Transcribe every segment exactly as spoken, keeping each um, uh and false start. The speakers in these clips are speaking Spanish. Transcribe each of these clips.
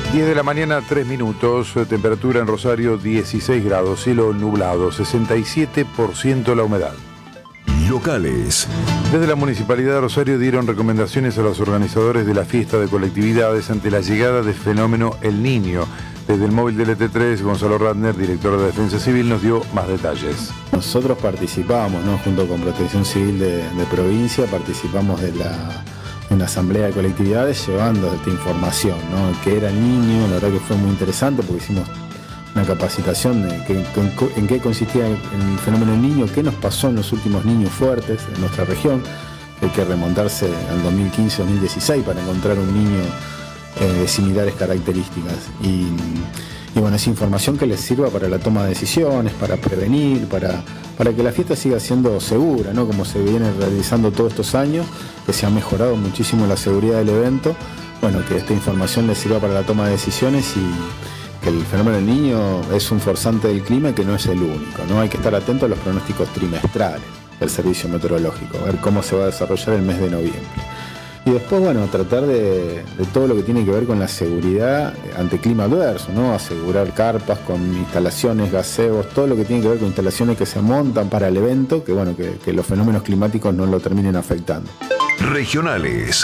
diez de la mañana, tres minutos, temperatura en Rosario dieciséis grados, cielo nublado, sesenta y siete por ciento la humedad. Locales. Desde la Municipalidad de Rosario dieron recomendaciones a los organizadores de la fiesta de colectividades ante la llegada del fenómeno El Niño. Desde el móvil del E T tres, Gonzalo Radner, director de Defensa Civil, nos dio más detalles. Nosotros participamos, ¿no? Junto con Protección Civil de, de provincia, participamos de la... una asamblea de colectividades llevando esta información, ¿no? Que era el niño, la verdad que fue muy interesante porque hicimos una capacitación de que, que, en qué consistía el, el fenómeno del niño, qué nos pasó en los últimos niños fuertes en nuestra región. Hay que remontarse al dos mil quince dos mil dieciséis para encontrar un niño eh, de similares características. Y, y bueno, es información que les sirva para la toma de decisiones, para prevenir, para, para que la fiesta siga siendo segura, ¿no? Como se viene realizando todos estos años, que se ha mejorado muchísimo la seguridad del evento. Bueno, que esta información les sirva para la toma de decisiones y que el fenómeno del niño es un forzante del clima y que no es el único, ¿no? Hay que estar atentos a los pronósticos trimestrales del servicio meteorológico, a ver cómo se va a desarrollar el mes de noviembre. Y después, bueno, tratar de, de todo lo que tiene que ver con la seguridad ante clima adverso, ¿no? Asegurar carpas con instalaciones, gaseos, todo lo que tiene que ver con instalaciones que se montan para el evento, que bueno, que, que los fenómenos climáticos no lo terminen afectando. Regionales.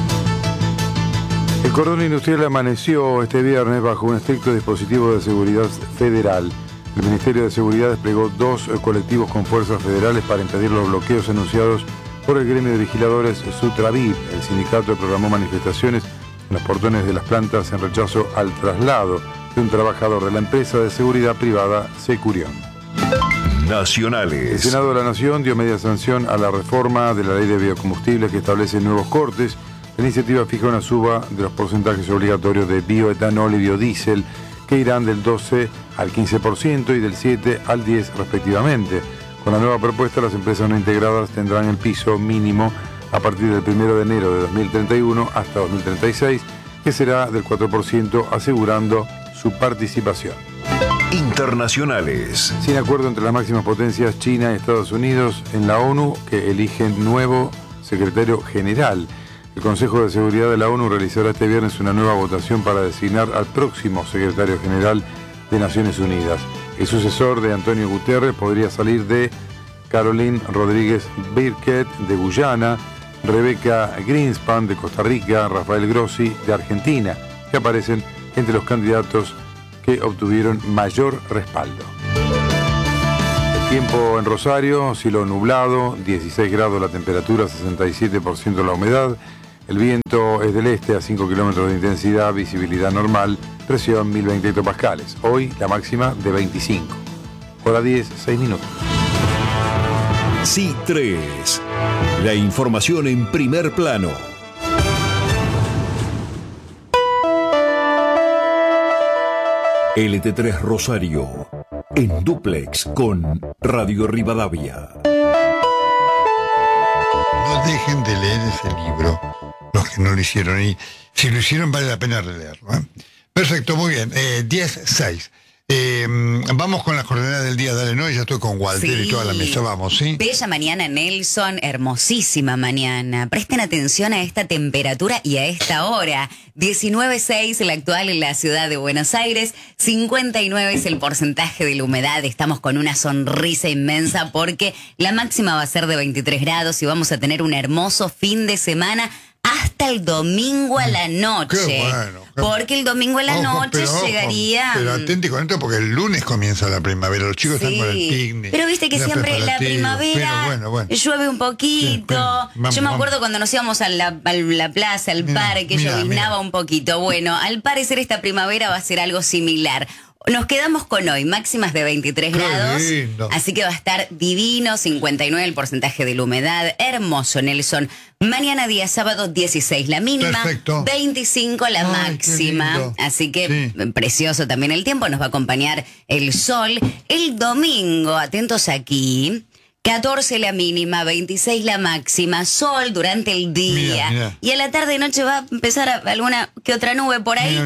El cordón industrial amaneció este viernes bajo un estricto dispositivo de seguridad federal. El Ministerio de Seguridad desplegó dos colectivos con fuerzas federales para impedir los bloqueos anunciados por el gremio de vigiladores Sutraviv. El sindicato programó manifestaciones en los portones de las plantas en rechazo al traslado de un trabajador de la empresa de seguridad privada Securión. Nacionales. El Senado de la Nación dio media sanción a la reforma de la ley de biocombustibles que establece nuevos cortes. La iniciativa fija una suba de los porcentajes obligatorios de bioetanol y biodiesel que irán del doce al quince por ciento y del siete al diez por ciento respectivamente. Con la nueva propuesta, las empresas no integradas tendrán el piso mínimo a partir del primero de enero de dos mil treinta y uno hasta dos mil treinta y seis, que será del cuatro por ciento, asegurando su participación. Internacionales. Sin acuerdo entre las máximas potencias China y Estados Unidos en la ONU, que eligen nuevo secretario general. El Consejo de Seguridad de la ONU realizará este viernes una nueva votación para designar al próximo secretario general de Naciones Unidas. El sucesor de Antonio Guterres podría salir de Caroline Rodríguez Birket de Guyana, Rebeca Greenspan de Costa Rica, Rafael Grossi de Argentina, que aparecen entre los candidatos que obtuvieron mayor respaldo. El tiempo en Rosario, cielo nublado, dieciséis grados la temperatura, sesenta y siete por ciento la humedad. El viento es del este a cinco kilómetros de intensidad, visibilidad normal, presión mil veinte hectopascales. Hoy la máxima de veinticinco. Hora diez, seis minutos. C I tres. La información en primer plano. L T tres Rosario. En dúplex con Radio Rivadavia. No dejen de leer ese libro, los que no lo hicieron, y si lo hicieron vale la pena releerlo, ¿eh? Perfecto, muy bien, eh, diez seis. Eh, vamos con las coordenadas del día, dale, ¿no? Ya estoy con Walter sí. Y toda la mesa, vamos, ¿sí? Bella mañana, Nelson, hermosísima mañana. Presten atención a esta temperatura y a esta hora. diecinueve punto seis la actual en la ciudad de Buenos Aires, cincuenta y nueve es el porcentaje de la humedad. Estamos con una sonrisa inmensa porque la máxima va a ser de veintitrés grados y vamos a tener un hermoso fin de semana hasta el domingo a la noche. Qué bueno. Qué porque el domingo a la ojo, noche pero, ojo, llegaría... Pero atento y con esto porque el lunes comienza la primavera. Los chicos sí. Están con el picnic. Pero viste que siempre la primavera bueno, bueno. llueve un poquito. Sí, pero, vamos, Yo me acuerdo vamos. cuando nos íbamos a la, a la plaza, al Mira, parque, mira, lloviznaba mira. un poquito. Bueno, al parecer esta primavera va a ser algo similar. Nos quedamos con hoy, máximas de veintitrés Qué grados, lindo. así que va a estar divino, cincuenta y nueve el porcentaje de la humedad, hermoso, Nelson. Mañana día sábado dieciséis la mínima, Perfecto. veinticinco la Ay, máxima, así que sí. Precioso también el tiempo, nos va a acompañar el sol. El domingo, atentos aquí, catorce la mínima, veintiséis la máxima, sol durante el día, Mira, mira. y a la tarde y noche va a empezar a, alguna que otra nube por ahí. Mira, mira.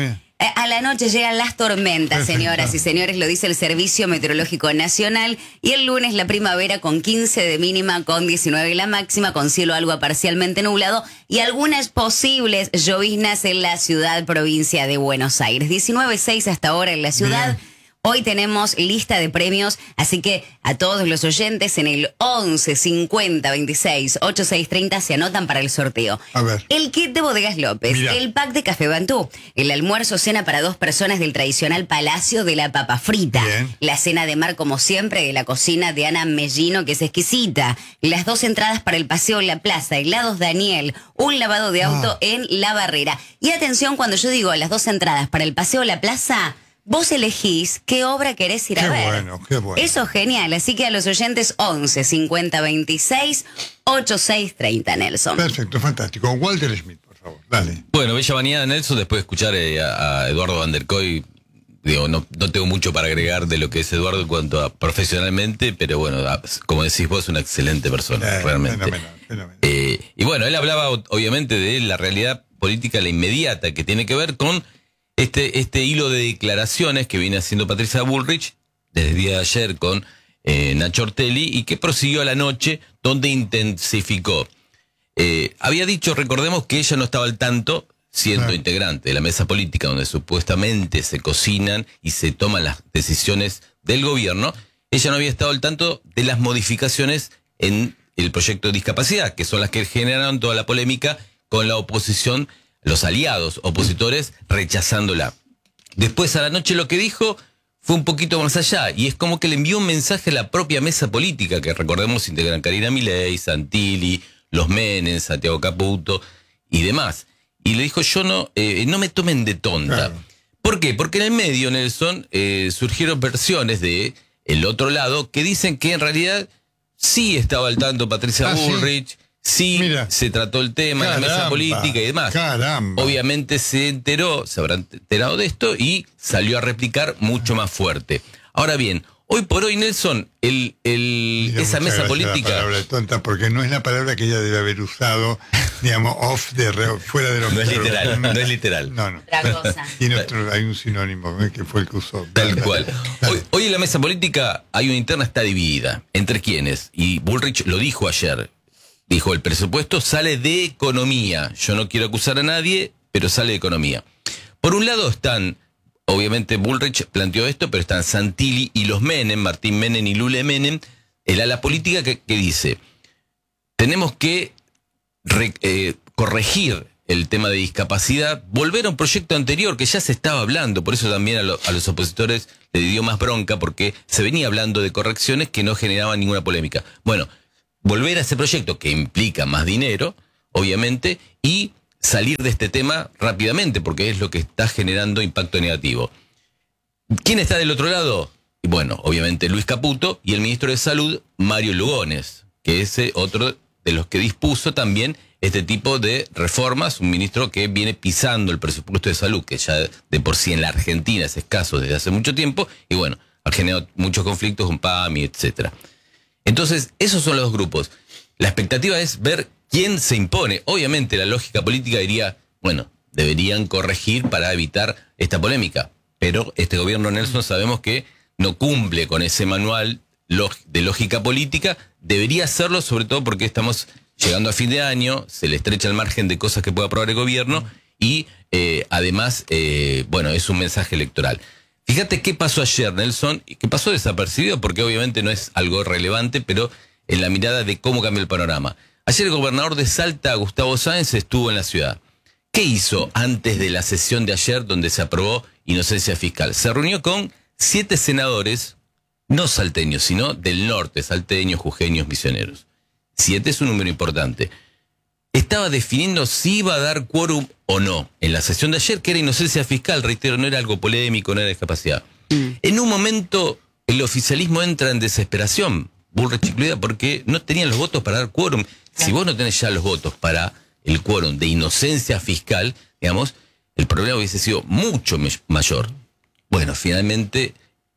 A la noche llegan las tormentas, Perfecto. señoras y señores, lo dice el Servicio Meteorológico Nacional. Y el lunes la primavera con quince de mínima, con diecinueve la máxima, con cielo algo parcialmente nublado y algunas posibles lloviznas en la ciudad, provincia de Buenos Aires. diecinueve seis hasta ahora en la ciudad. Bien. Hoy tenemos lista de premios, así que a todos los oyentes en el once cincuenta veintiséis ochenta y seis treinta se anotan para el sorteo. A ver. El kit de Bodegas López, Mirá. el pack de Café Bantú, el almuerzo cena para dos personas del tradicional Palacio de la Papa Frita, Bien. la cena de mar como siempre de la cocina de Ana Mellino, que es exquisita, las dos entradas para el paseo en la plaza, helados Daniel, un lavado de auto Ah. en La Barrera. Y atención, cuando yo digo las dos entradas para el paseo en la plaza, vos elegís qué obra querés ir Qué a ver. bueno, qué bueno. Eso es genial, así que a los oyentes once cincuenta veintiséis ochenta y seis treinta, Nelson. Perfecto, fantástico. Walter Smith, por favor, dale. Bueno, bella mañana, Nelson. Después de escuchar eh, a, a Eduardo Van der Koy, digo, no, no tengo mucho para agregar de lo que es Eduardo en cuanto a profesionalmente, pero bueno, a- como decís vos, es una excelente persona, Eh, realmente. Fenomenal, fenomenal. Eh, y bueno, él hablaba o- obviamente de la realidad política, la inmediata, que tiene que ver con este, este hilo de declaraciones que viene haciendo Patricia Bullrich desde el día de ayer con eh, Nacho Ortelli y que prosiguió a la noche, donde intensificó. Eh, había dicho, recordemos que ella no estaba al tanto, siendo Ah. integrante de la mesa política donde supuestamente se cocinan y se toman las decisiones del gobierno, ella no había estado al tanto de las modificaciones en el proyecto de discapacidad, que son las que generaron toda la polémica con la oposición, los aliados opositores rechazándola. Después a la noche lo que dijo fue un poquito más allá, y es como que le envió un mensaje a la propia mesa política, que recordemos integran Karina Milei, Santilli, los Menem, Santiago Caputo y demás. Y le dijo, yo no, eh, no me tomen de tonta. Claro. ¿Por qué? Porque en el medio, Nelson, eh, surgieron versiones de el otro lado que dicen que en realidad sí estaba al tanto Patricia Ah, ¿sí? Bullrich, sí, Mira. se trató el tema en la mesa Caramba, política y demás. caramba. Obviamente se enteró, se habrá enterado de esto y salió a replicar mucho más fuerte. Ahora bien, hoy por hoy, Nelson, el, el, Mira, esa muchas mesa gracias política... La palabra tonta, porque no es la palabra que ella debe haber usado, digamos, off de re- fuera de lo No es que- literal, no es literal. No, no. Otra cosa. Tiene otro, hay un sinónimo eh, que fue el que usó. Tal Dale, cual. dale. Hoy, hoy en la mesa política hay una interna, está dividida. ¿Entre quiénes? Y Bullrich lo dijo ayer. Dijo, el presupuesto sale de economía. Yo no quiero acusar a nadie, pero sale de economía. Por un lado están, obviamente Bullrich planteó esto, pero están Santilli y los Menem, Martín Menem y Lule Menem, el ala política que, que dice, tenemos que re- eh, corregir el tema de discapacidad, volver a un proyecto anterior que ya se estaba hablando, por eso también a, lo- a los opositores le dio más bronca, porque se venía hablando de correcciones que no generaban ninguna polémica. Bueno, volver a ese proyecto que implica más dinero, obviamente, y salir de este tema rápidamente, porque es lo que está generando impacto negativo. ¿Quién está del otro lado? Y bueno, obviamente Luis Caputo y el ministro de Salud, Mario Lugones, que es eh, otro de los que dispuso también este tipo de reformas, un ministro que viene pisando el presupuesto de salud, que ya de por sí en la Argentina es escaso desde hace mucho tiempo, y bueno, ha generado muchos conflictos con PAMI, etcétera. Entonces, esos son los grupos. La expectativa es ver quién se impone. Obviamente la lógica política diría, bueno, deberían corregir para evitar esta polémica, pero este gobierno, Nelson, sabemos que no cumple con ese manual log- de lógica política. Debería hacerlo, sobre todo porque estamos llegando a fin de año, se le estrecha el margen de cosas que pueda aprobar el gobierno y eh, además, eh, bueno, es un mensaje electoral. Fíjate qué pasó ayer, Nelson, y qué pasó desapercibido, porque obviamente no es algo relevante, pero en la mirada de cómo cambia el panorama. Ayer el gobernador de Salta, Gustavo Sáenz, estuvo en la ciudad. ¿Qué hizo antes de la sesión de ayer donde se aprobó inocencia fiscal? Se reunió con siete senadores, no salteños, sino del norte, salteños, jujeños, misioneros. Siete es un número importante. Estaba definiendo si iba a dar quórum o no en la sesión de ayer, que era inocencia fiscal, reitero, no era algo polémico, no era discapacidad. Mm. En un momento el oficialismo entra en desesperación, Bullrich incluida, porque no tenían los votos para dar quórum. Si vos no tenés ya los votos para el quórum de inocencia fiscal, digamos, el problema hubiese sido mucho mayor. Bueno, finalmente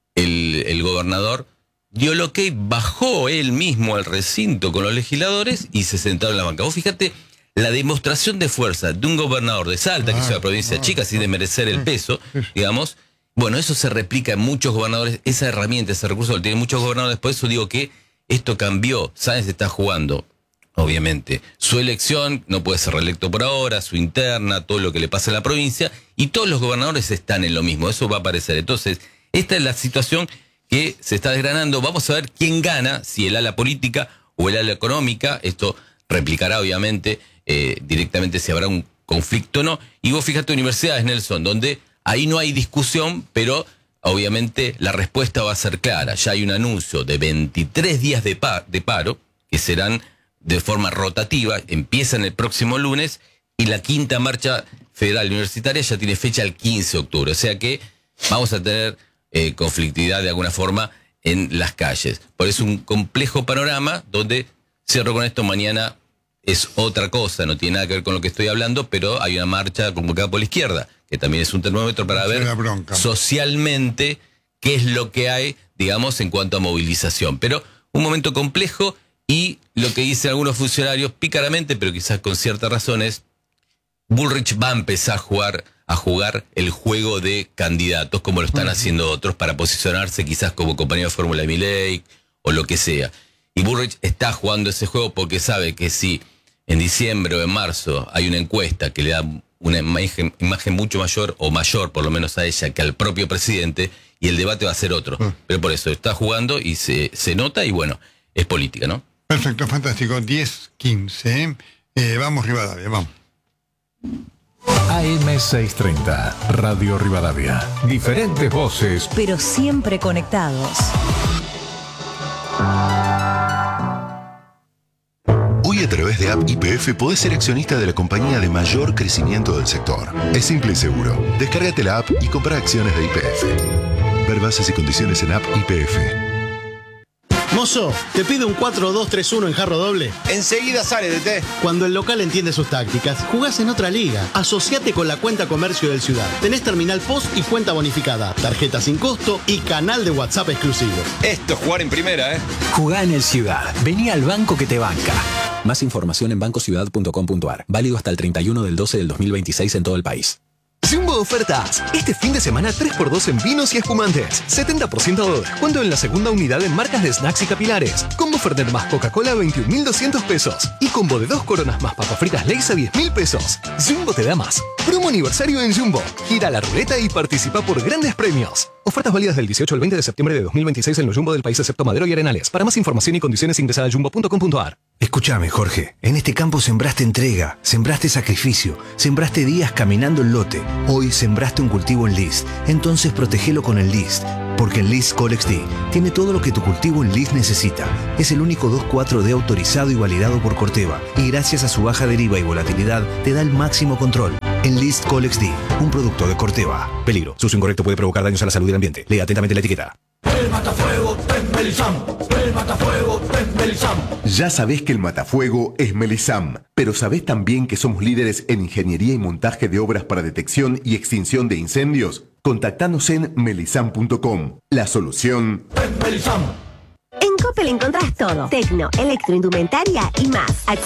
el, el gobernador dio lo que bajó él mismo al recinto con los legisladores y se sentaron en la banca. Vos fíjate la demostración de fuerza de un gobernador de Salta, que es una provincia chica, sin desmerecer el peso, digamos, bueno, eso se replica en muchos gobernadores, esa herramienta, ese recurso lo tienen muchos gobernadores, por eso digo que esto cambió. Sáenz está jugando, obviamente, su elección, no puede ser reelecto por ahora, su interna, todo lo que le pasa a la provincia, y todos los gobernadores están en lo mismo, eso va a aparecer. Entonces, esta es la situación que se está desgranando. Vamos a ver quién gana, si el ala política o el ala económica. Esto replicará, obviamente, eh, directamente si habrá un conflicto o no. Y vos fíjate, universidades, Nelson, donde ahí no hay discusión, pero obviamente la respuesta va a ser clara. Ya hay un anuncio de veintitrés días de, pa- de paro, que serán de forma rotativa, empiezan el próximo lunes, y la quinta marcha federal universitaria ya tiene fecha el quince de octubre. O sea que vamos a tener eh, conflictividad de alguna forma en las calles. Por eso un complejo panorama donde, cierro con esto, mañana es otra cosa, no tiene nada que ver con lo que estoy hablando, pero hay una marcha convocada por la izquierda, que también es un termómetro para ver socialmente qué es lo que hay, digamos, en cuanto a movilización. Pero un momento complejo, y lo que dicen algunos funcionarios, pícaramente, pero quizás con ciertas razones, Bullrich va a empezar a jugar, a jugar el juego de candidatos, como lo están haciendo otros, para posicionarse quizás como compañero de fórmula de Milei, o lo que sea. Y Bullrich está jugando ese juego porque sabe que si en diciembre o en marzo hay una encuesta que le da una imagen, imagen mucho mayor, o mayor por lo menos a ella, que al propio presidente, y el debate va a ser otro. Mm. Pero por eso está jugando y se, se nota, y bueno, es política, ¿no? Perfecto, fantástico. diez quince. Eh, vamos, Rivadavia, vamos. A M seiscientos treinta, Radio Rivadavia. Diferentes voces, pero siempre conectados. Hoy a través de App Y P F podés ser accionista de la compañía de mayor crecimiento del sector. Es simple y seguro. Descárgate la app y compra acciones de Y P F. Ver bases y condiciones en App Y P F. Mozo, ¿te pide un cuatro dos tres uno en jarro doble? Enseguida sale, D T. Cuando el local entiende sus tácticas, jugás en otra liga. Asociate con la cuenta comercio del Ciudad. Tenés terminal post y cuenta bonificada, tarjeta sin costo y canal de WhatsApp exclusivo. Esto es jugar en primera, ¿eh? Jugá en el Ciudad. Vení al banco que te banca. Más información en banco ciudad punto com punto a r. Válido hasta el treinta y uno del doce del dos mil veintiséis en todo el país. Jumbo Ofertas. Este fin de semana tres por dos en vinos y espumantes. setenta por ciento de descuento en la segunda unidad en marcas de snacks y capilares. Combo Fernet más Coca-Cola a veintiún mil doscientos pesos. Y combo de dos coronas más papas fritas Lay's a diez mil pesos. Jumbo te da más. Promo aniversario en Jumbo. Gira la ruleta y participa por grandes premios. Ofertas válidas del dieciocho al veinte de septiembre de dos mil veintiséis en los Jumbo del país excepto Madero y Arenales. Para más información y condiciones ingresa a jumbo punto com punto a r. Escúchame, Jorge. En este campo sembraste entrega, sembraste sacrificio, sembraste días caminando el lote. Hoy sembraste un cultivo en List. Entonces protegelo con el List. Porque el List Colex D tiene todo lo que tu cultivo en List necesita. Es el único dos cuatro D autorizado y validado por Corteva. Y gracias a su baja deriva y volatilidad, te da el máximo control. En List Colex D, un producto de Corteva. Peligro. Su uso incorrecto puede provocar daños a la salud y el ambiente. Lea atentamente la etiqueta. El matafuego es Melisam. El matafuego es Melisam. Ya sabés que el matafuego es Melisam, pero sabés también que somos líderes en ingeniería y montaje de obras para detección y extinción de incendios. Contactanos en melisam punto com. La solución es Melisam. En Coppel encontrás todo. Tecno, electroindumentaria y más. Accede